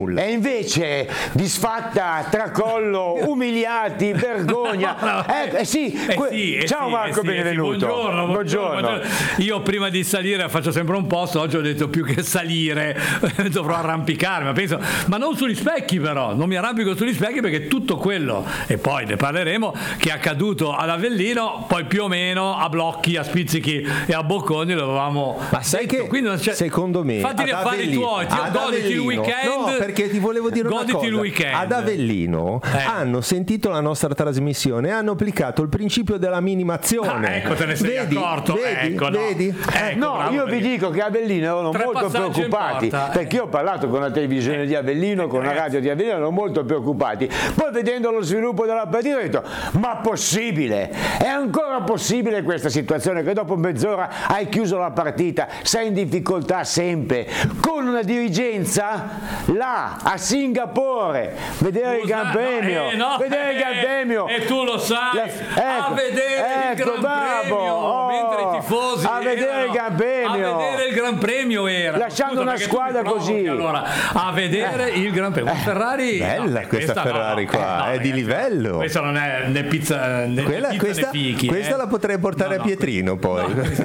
E invece disfatta, tracollo, umiliati, vergogna. Ciao Marco, benvenuto. Buongiorno. Io prima di salire faccio sempre un post, oggi ho detto più che salire dovrò arrampicarmi, ma non sugli specchi, però non mi arrampico sugli specchi, perché tutto quello, e poi ne parleremo, che è accaduto ad Avellino, poi più o meno a blocchi, a spizzichi e a bocconi lo avevamo. Ma sai che secondo me fatti gli affari tuoi, goditi il weekend. No, perché ti volevo dire una cosa. Ad Avellino hanno sentito la nostra trasmissione, hanno applicato il principio della minimazione. Ecco, te ne sei accorto. Vedi? Io vi dico che a Avellino erano molto preoccupati, perché io ho parlato con la televisione di Avellino, con la radio di Avellino, erano molto preoccupati. Poi vedendo lo sviluppo della partita ho detto: ma possibile? È ancora possibile questa situazione, che dopo mezz'ora hai chiuso la partita, sei in difficoltà sempre, con una dirigenza là a Singapore, vedere il Gran Premio, vedere il Gran Premio, e tu lo sai, a vedere il Gran Premio, mentre i tifosi a vedere il Gran Premio, a vedere il Gran Premio era, lasciando una squadra così, allora, a vedere il Gran Premio. Ferrari, bella questa Ferrari qua, è di livello. Questa non è né pizza né fichi. Questa la potrei portare a Pietrino poi.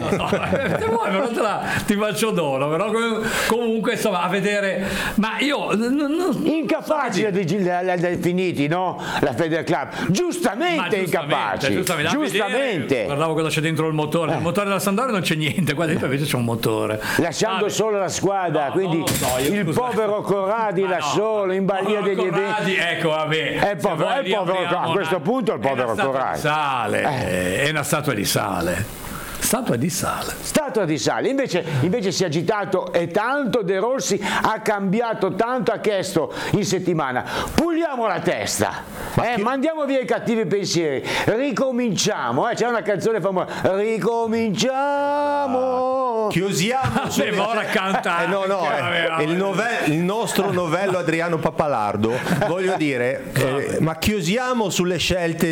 Ti faccio dono, però comunque insomma a vedere, ma io incapaci l'ha finiti, no? La Federal Club giustamente incapaci, giustamente. Guardavo cosa c'è dentro il motore, nel motore della Sampdoria non c'è niente, qua dentro invece c'è un motore, lasciando solo la squadra, quindi il povero Corradi là solo in balia degli eventi. Ecco, vabbè, è il povero a questo punto il povero Corradi è una statua di sale. Statua di sale. Invece si è agitato e tanto. De Rossi ha cambiato tanto, ha chiesto in settimana: puliamo la testa, mandiamo via i cattivi pensieri, ricominciamo. C'è una canzone famosa: ricominciamo. Chiusiamo ora cantare. Il nostro novello Adriano Pappalardo, voglio dire, ma chiusiamo sulle scelte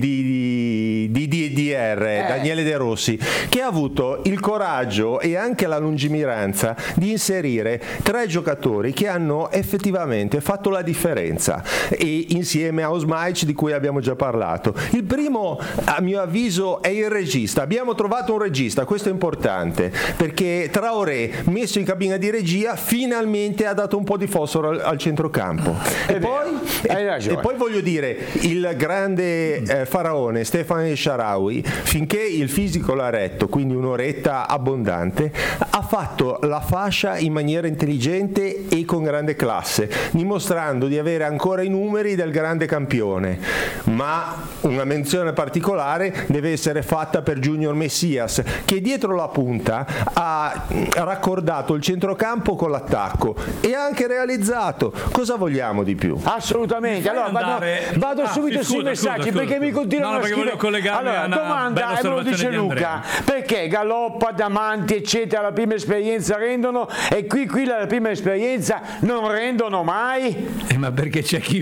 di DDR, Daniele De Rossi, che ha avuto il coraggio e anche la lungimiranza di inserire 3 giocatori che hanno effettivamente fatto la differenza, e insieme a Osmaic, di cui abbiamo già parlato. Il primo, a mio avviso, è il regista. Abbiamo trovato un regista, questo è importante, perché Traoré, messo in cabina di regia, finalmente ha dato un po' di fosforo al centrocampo. E poi voglio dire, il grande faraone Stefano El Shaarawy, finché il fisico l'ha retto, quindi un'oretta abbondante, ha fatto la fascia in maniera intelligente e con grande classe, dimostrando di avere ancora i numeri del grande campione. Ma una menzione particolare deve essere fatta per Junior Messias, che dietro la punta ha raccordato il centrocampo con l'attacco e ha anche realizzato. Cosa vogliamo di più? Assolutamente. Allora vado subito sui messaggi, perché mi continuano a scrivere. Allora, domanda, e me lo dice Luca: perché Galoppa, Damanti eccetera la prima esperienza rendono, e qui la prima esperienza non rendono mai? Ma perché c'è chi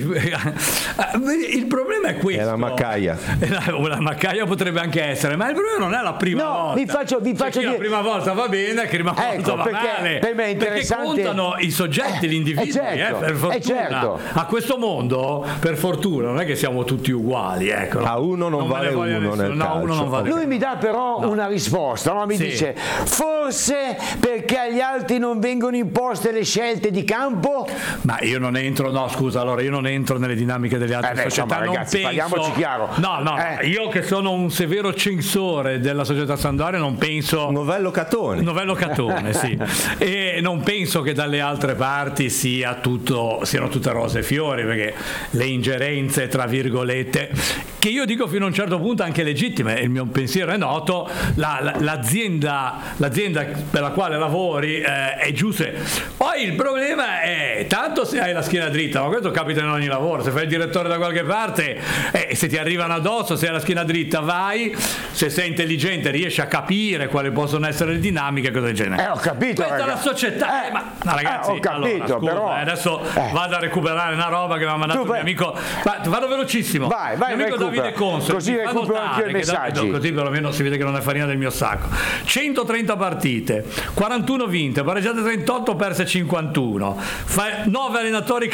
il problema è questo. È la Maccaia. La Maccaia potrebbe anche essere, ma il problema non è la prima volta. Vi faccio dire, la prima volta va bene, che la prima volta va male, per me è interessante, perché contano i soggetti, gli individui, per fortuna. A questo mondo, per fortuna, non è che siamo tutti uguali, ecco. A uno non vale uno nel calcio. Uno non vale. Lui mi dà però una risposta, no? Mi dice: forse perché agli altri non vengono imposte le scelte di campo? Ma io non entro, io non entro nelle dinamiche delle altre società. Insomma, ragazzi, parliamoci chiaro. Io che sono un severo censore della società Sampdoria non penso. Novello Catone, sì. E non penso che dalle altre parti siano tutte rose e fiori, perché le ingerenze, tra virgolette, che io dico fino a un certo punto anche legittime, il mio pensiero è noto, l'azienda per la quale lavori è giusta. Poi il problema è, tanto se hai la schiena dritta, ma questo capita in ogni lavoro, se fai il direttore da qualche parte, se ti arrivano addosso, se hai la schiena dritta vai, se sei intelligente riesci a capire quali possono essere le dinamiche, cose del genere. Ho capito, questa è la società, ma ragazzi, ho capito, allora, però adesso vado a recuperare una roba che mi ha mandato un mio amico, vado velocissimo, vai, mio amico Davide Conso, così recupero anche i messaggi, così perlomeno si vede che non è farina del mio sacco. 130 partite, 41 vinte, pareggiate 38, perse 51, 9 allenatori